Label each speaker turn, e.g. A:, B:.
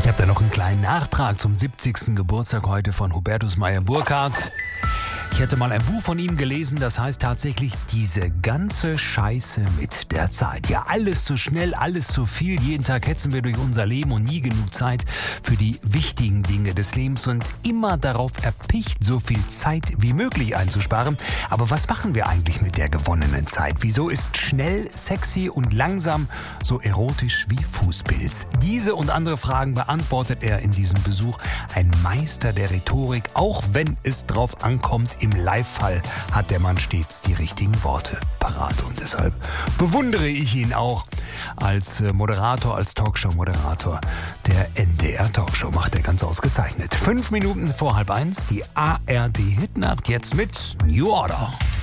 A: Ich habe da noch einen kleinen Nachtrag zum 70. Geburtstag heute von Hubertus Meyer-Burkhardt. Ich hätte mal ein Buch von ihm gelesen, das heißt tatsächlich diese ganze Scheiße mit der Zeit. Ja, alles zu schnell, alles zu viel. Jeden Tag hetzen wir durch unser Leben und nie genug Zeit für die wichtigen Dinge des Lebens und immer darauf erpicht, so viel Zeit wie möglich einzusparen. Aber was machen wir eigentlich mit der gewonnenen Zeit? Wieso ist schnell, sexy und langsam so erotisch wie Fußpilz? Diese und andere Fragen beantwortet er in diesem Besuch. Ein Meister der Rhetorik, auch wenn es drauf ankommt. Im Live-Fall hat der Mann stets die richtigen Worte parat und deshalb bewundere ich ihn auch als Moderator, als Talkshow-Moderator der NDR-Talkshow. Macht er ganz ausgezeichnet. 5 Minuten vor 12:30, die ARD-Hitnacht, jetzt mit New Order.